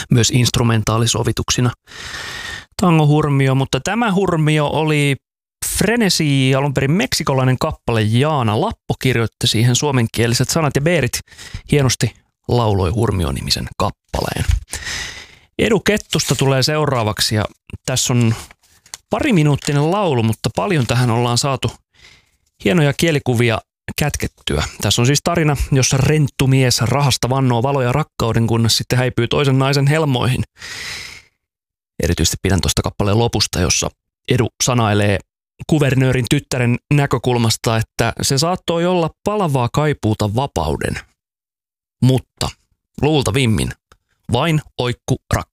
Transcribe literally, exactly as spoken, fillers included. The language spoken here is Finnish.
myös instrumentaalisovituksina tangohurmio, mutta tämä hurmio oli Frenesi, alun perin meksikolainen kappale. Jaana Lappo kirjoitti siihen suomenkieliset sanat ja Beerit hienosti lauloi Hurmio-nimisen kappaleen. Edu Kettusta tulee seuraavaksi ja tässä on pariminuuttinen laulu, mutta paljon tähän ollaan saatu hienoja kielikuvia kätkettyä. Tässä on siis tarina, jossa renttu mies rahasta vannoo valoja rakkauden, kunnes sitten häipyy toisen naisen helmoihin. Erityisesti pidän tuosta kappaleen lopusta, jossa Edu sanailee kuvernöörin tyttären näkökulmasta, että se saattoi olla palavaa kaipuuta vapauden, mutta luultavimmin vain oikku rakkauden.